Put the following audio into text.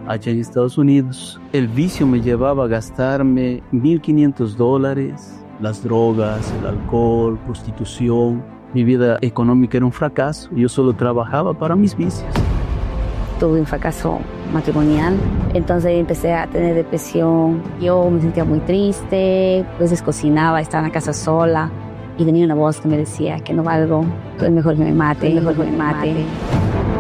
allá en Estados Unidos. El vicio me llevaba a gastarme $1,500, las drogas, el alcohol, prostitución. Mi vida económica era un fracaso. Yo solo trabajaba para mis vicios. Tuve un fracaso matrimonial, entonces empecé a tener depresión. Yo me sentía muy triste, a veces cocinaba, estaba en la casa sola y tenía una voz que me decía que no valgo, es mejor que me mate, es mejor que me mate.